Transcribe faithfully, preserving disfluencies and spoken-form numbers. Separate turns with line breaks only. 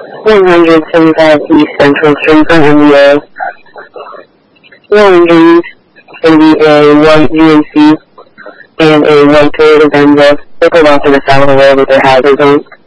one seventy-five East Central Street for M B A. Rolling going to be a white G M C and a white Toyota Venza. They pulled off in the south of the road with their hazards on.